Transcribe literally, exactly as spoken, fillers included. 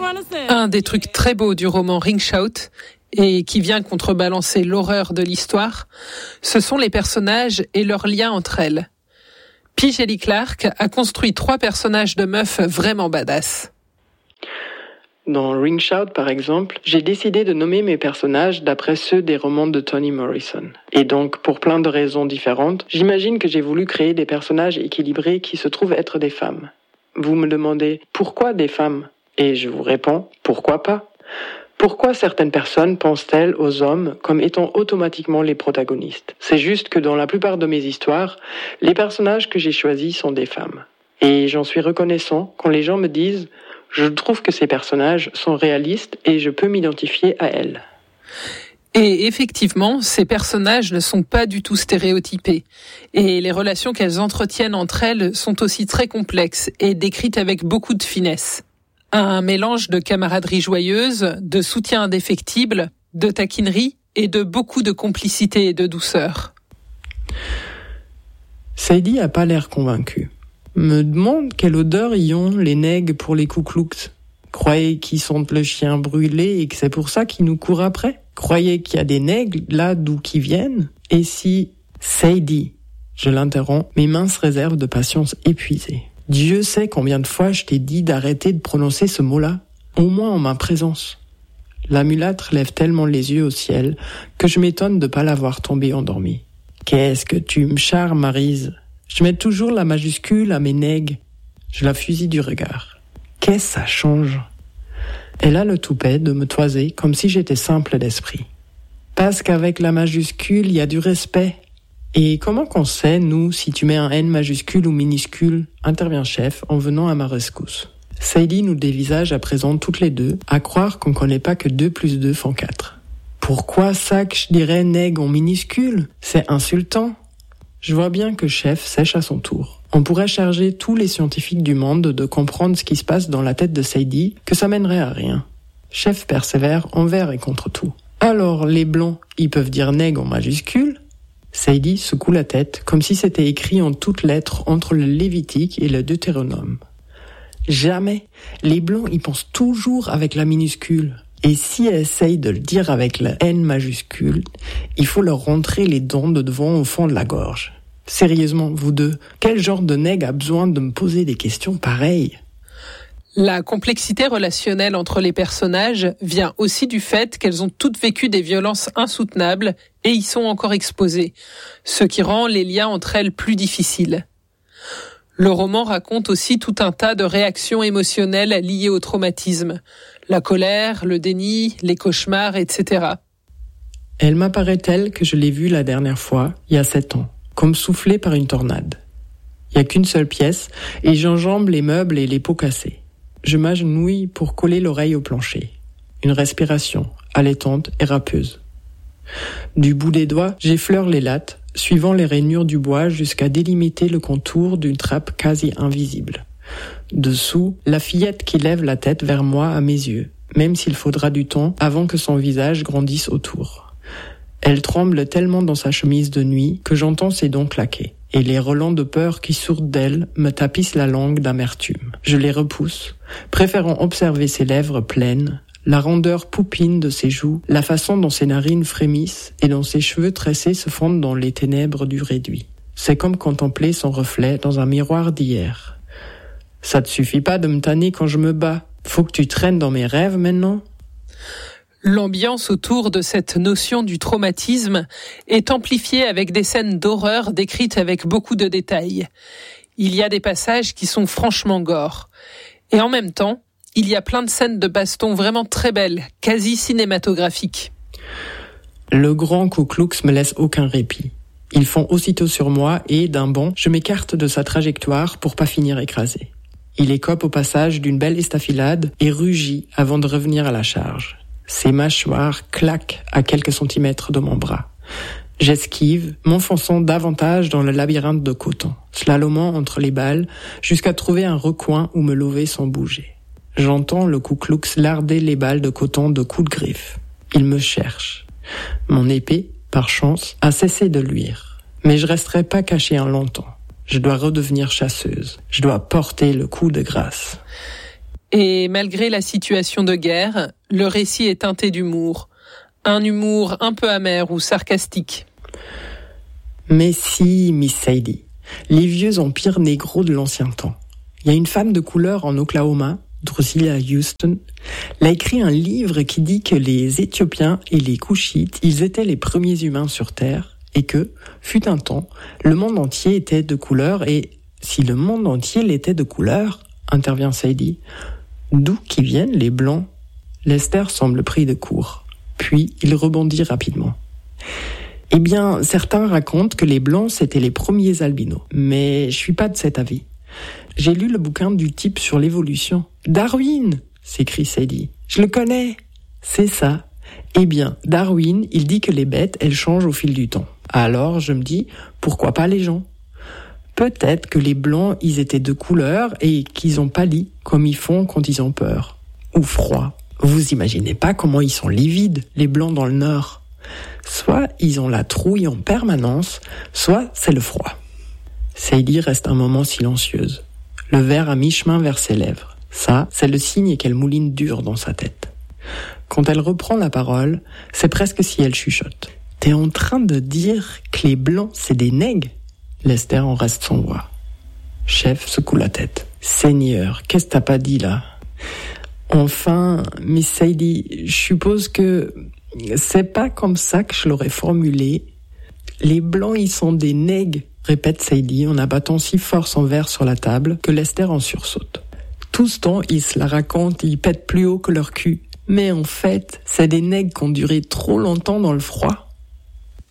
Un des trucs très beaux du roman Ring Shout, et qui vient contrebalancer l'horreur de l'histoire, ce sont les personnages et leurs liens entre elles. P. Djeli Clark a construit trois personnages de meufs vraiment badass. Dans Ring Shout, par exemple, j'ai décidé de nommer mes personnages d'après ceux des romans de Toni Morrison. Et donc, pour plein de raisons différentes, j'imagine que j'ai voulu créer des personnages équilibrés qui se trouvent être des femmes. Vous me demandez, pourquoi des femmes ? Et je vous réponds, pourquoi pas ? Pourquoi certaines personnes pensent-elles aux hommes comme étant automatiquement les protagonistes ? C'est juste que dans la plupart de mes histoires, les personnages que j'ai choisis sont des femmes. Et j'en suis reconnaissant quand les gens me disent « Je trouve que ces personnages sont réalistes et je peux m'identifier à elles ». Et effectivement, ces personnages ne sont pas du tout stéréotypés. Et les relations qu'elles entretiennent entre elles sont aussi très complexes et décrites avec beaucoup de finesse. Un mélange de camaraderie joyeuse, de soutien indéfectible, de taquinerie et de beaucoup de complicité et de douceur. Sadie a pas l'air convaincue. Me demande quelle odeur y ont les nègres pour les Ku-Klux. Croyez qu'ils sentent le chien brûlé et que c'est pour ça qu'ils nous courent après. Croyez qu'il y a des nègres là d'où qu'ils viennent. Et si Sadie, je l'interromps, mes minces réserves de patience épuisées. Dieu sait combien de fois je t'ai dit d'arrêter de prononcer ce mot-là, au moins en ma présence. La mulâtre lève tellement les yeux au ciel que je m'étonne de pas l'avoir tombée endormie. Qu'est-ce que tu me charmes, Maryse ? Je mets toujours la majuscule à mes nègres. Je la fusille du regard. Qu'est-ce que ça change ? Elle a le toupet de me toiser comme si j'étais simple d'esprit. Parce qu'avec la majuscule, il y a du respect. Et comment qu'on sait, nous, si tu mets un N majuscule ou minuscule ? Intervient chef en venant à ma rescousse. Sadie nous dévisage à présent toutes les deux, à croire qu'on connaît pas que deux plus deux font quatre. Pourquoi ça que je dirais nègre en minuscule ? C'est insultant. Je vois bien que chef sèche à son tour. On pourrait charger tous les scientifiques du monde de comprendre ce qui se passe dans la tête de Sadie, que ça mènerait à rien. Chef persévère envers et contre tout. Alors, les blancs, ils peuvent dire nègre en majuscule ? Sadie secoue la tête, comme si c'était écrit en toutes lettres entre le Lévitique et le Deutéronome. Jamais. Les blancs, ils pensent toujours avec la minuscule. Et si elle essaye de le dire avec la N majuscule, il faut leur rentrer les dents de devant au fond de la gorge. Sérieusement, vous deux, quel genre de nègre a besoin de me poser des questions pareilles ? La complexité relationnelle entre les personnages vient aussi du fait qu'elles ont toutes vécu des violences insoutenables et y sont encore exposées, ce qui rend les liens entre elles plus difficiles. Le roman raconte aussi tout un tas de réactions émotionnelles liées au traumatisme. La colère, le déni, les cauchemars, et cetera. Elle m'apparaît telle que je l'ai vue la dernière fois, il y a sept ans, comme soufflée par une tornade. Il n'y a qu'une seule pièce et j'enjambe les meubles et les pots cassés. Je m'agenouille pour coller l'oreille au plancher. Une respiration, allaitante et râpeuse. Du bout des doigts, j'effleure les lattes, suivant les rainures du bois jusqu'à délimiter le contour d'une trappe quasi invisible. Dessous, la fillette qui lève la tête vers moi à mes yeux, même s'il faudra du temps avant que son visage grandisse autour. Elle tremble tellement dans sa chemise de nuit que j'entends ses dents claquer, et les relents de peur qui sourdent d'elle me tapissent la langue d'amertume. Je les repousse, préférant observer ses lèvres pleines, la rondeur poupine de ses joues, la façon dont ses narines frémissent et dont ses cheveux tressés se fondent dans les ténèbres du réduit. C'est comme contempler son reflet dans un miroir d'hier. Ça te suffit pas de me tanner quand je me bats. Faut que tu traînes dans mes rêves maintenant ? L'ambiance autour de cette notion du traumatisme est amplifiée avec des scènes d'horreur décrites avec beaucoup de détails. Il y a des passages qui sont franchement gore. Et en même temps, il y a plein de scènes de baston vraiment très belles, quasi cinématographiques. Le grand Ku Klux me laisse aucun répit. Ils font aussitôt sur moi et, d'un bond, je m'écarte de sa trajectoire pour pas finir écrasé. Il écope au passage d'une belle estafilade et rugit avant de revenir à la charge. Ses mâchoires claquent à quelques centimètres de mon bras. J'esquive, m'enfonçant davantage dans le labyrinthe de coton, slalomant entre les balles jusqu'à trouver un recoin où me lever sans bouger. J'entends le Ku Klux larder les balles de coton de coups de griffe. Il me cherche. Mon épée, par chance, a cessé de luire. Mais je resterai pas caché un longtemps. Je dois redevenir chasseuse. Je dois porter le coup de grâce. Et malgré la situation de guerre, le récit est teinté d'humour. Un humour un peu amer ou sarcastique. Mais si, Miss Sadie, les vieux empires négros de l'ancien temps. Il y a une femme de couleur en Oklahoma, Drusilla Houston, elle a écrit un livre qui dit que les Éthiopiens et les Couchites, ils étaient les premiers humains sur Terre et que, fut un temps, le monde entier était de couleur et si le monde entier l'était de couleur, intervient Sadie, d'où qui viennent les blancs? Lester semble pris de court, puis il rebondit rapidement. Eh bien, certains racontent que les blancs c'étaient les premiers albinos, mais je suis pas de cet avis. J'ai lu le bouquin du type sur l'évolution. Darwin, s'écrie Sadie. Je le connais. C'est ça. Eh bien, Darwin, il dit que les bêtes, elles changent au fil du temps. Alors, je me dis, pourquoi pas les gens? Peut-être que les blancs, ils étaient de couleur et qu'ils ont pâli, comme ils font quand ils ont peur. Ou froid. Vous imaginez pas comment ils sont livides, les blancs dans le nord. Soit ils ont la trouille en permanence, soit c'est le froid. Sadie reste un moment silencieuse, le verre à mi-chemin vers ses lèvres. Ça, c'est le signe qu'elle mouline dur dans sa tête. Quand elle reprend la parole, c'est presque si elle chuchote. « T'es en train de dire que les blancs, c'est des nègres ?» Lester en reste sans voix. Chef secoue la tête. « Seigneur, qu'est-ce que t'as pas dit là ?» Enfin, Miss Sadie, je suppose que c'est pas comme ça que je l'aurais formulé. Les blancs, ils sont des nègres, répète Sadie en abattant si fort son verre sur la table que Lester en sursaute. Tout ce temps, ils se la racontent et ils pètent plus haut que leur cul. Mais en fait, c'est des nègres qui ont duré trop longtemps dans le froid.